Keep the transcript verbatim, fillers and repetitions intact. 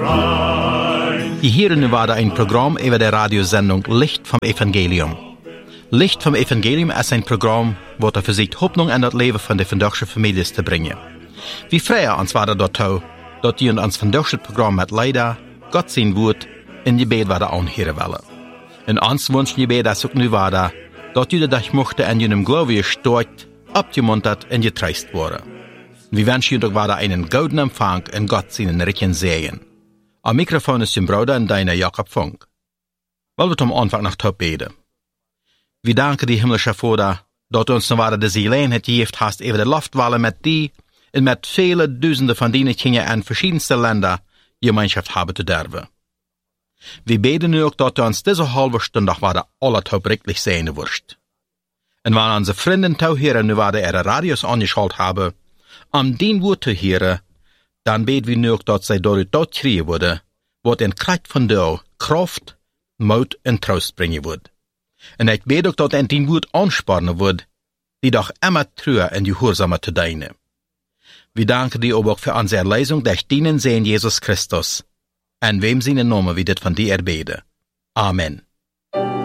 Hier nu war ein Programm über der Radiosendung Licht vom Evangelium. Licht vom Evangelium ist ein Programm, das er versucht, Hoffnung in das Leben von der vandaagse Families zu bringen. Wie früher uns war das so, dass die uns vandaagse Programm mit Leider, Gott sein Wort, in die Gebet war anhören wollen. Und uns wünschen die Gebet, dass auch nu war, dass die dich mochte in jenem Glaube gestärkt, abgemuntert und getröst worden. Wir wünschen dir doch einen guten Empfang und Gott seinen reichen Segen. Am Mikrofon ist dein Bruder und deiner Jakob Funk. Wollen wir am Anfang noch top beten. Wir danken die himmlische Vater, dass du uns noch weiter diese Gelegenheit gegeben hast, über die Luftwelle mit dir und mit vielen Tausenden von deinen Kindern in verschiedensten Ländern Gemeinschaft haben zu dürfen. Wir beten nu auch, dass du uns diese halbe Stunde noch weiter alle top richtig sehen wirst. Und wenn unsere Freunde zu hören nu weiter ihre Radios angeschaltet haben, um den Wort zu hören, dann beten wir nu auch, dass sie dadurch dort kriegen würde, was in Kraft von dir Kraft, Mut und Trost bringen wird. Und ich bete auch, dass in den Wort anspornen wird, die doch immer treu und gehorsamer zu dienen. Wir danken dir auch für unsere Lesung durch deinen Sohn Jesus Christus, an wem seinen Namen wir das von dir erbeten. Amen.